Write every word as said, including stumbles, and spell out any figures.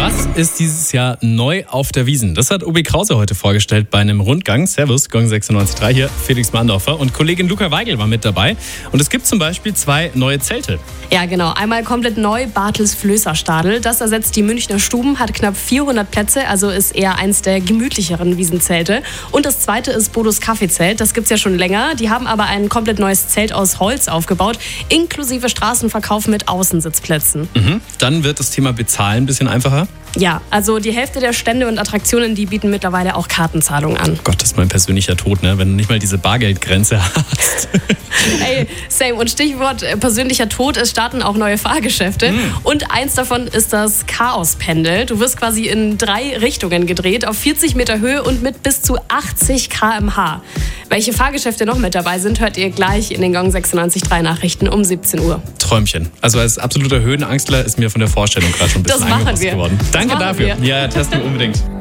Was ist dieses Jahr neu auf der Wiesn? Das hat Obi Krause heute vorgestellt bei einem Rundgang. Servus, Gong sechsundneunzig Komma drei hier, Felix Mandorfer und Kollegin Luca Weigel war mit dabei. Und es gibt zum Beispiel zwei neue Zelte. Ja, genau. Einmal komplett neu Bartels Flößerstadel. Das ersetzt die Münchner Stuben, hat knapp vierhundert Plätze, also ist eher eins der gemütlicheren Wiesenzelte. Und das zweite ist Bodos Kaffeezelt. Das gibt's ja schon länger. Die haben aber ein komplett neues Zelt aus Holz aufgebaut, inklusive Straßenverkauf mit Außensitzplätzen. Mhm. Dann wird das Thema Bezahlen ein bisschen einfacher. Ja, also die Hälfte der Stände und Attraktionen, die bieten mittlerweile auch Kartenzahlung an. Oh Gott, das ist mein persönlicher Tod, ne? Wenn du nicht mal diese Bargeldgrenze hast. Ey, same. Und Stichwort äh, persönlicher Tod, es starten auch neue Fahrgeschäfte. Mm. Und eins davon ist das Chaospendel. Du wirst quasi in drei Richtungen gedreht, auf vierzig Meter Höhe und mit bis zu achtzig Kilometer pro Stunde. Welche Fahrgeschäfte noch mit dabei sind, hört ihr gleich in den Gong sechsundneunzig Komma drei Nachrichten um siebzehn Uhr. Träumchen. Also als absoluter Höhenangstler ist mir von der Vorstellung gerade schon ein bisschen das machen Angst wir. geworden. Danke dafür. Wir. Ja, testen wir unbedingt.